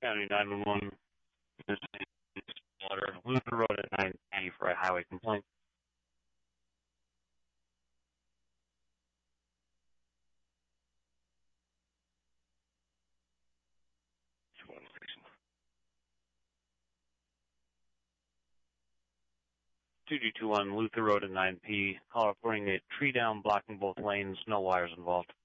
County 911. This is Water, Luther Road at 980 for a highway complaint. One station. 2221 Luther Road at 9P. Call reporting a tree down blocking both lanes. No wires involved.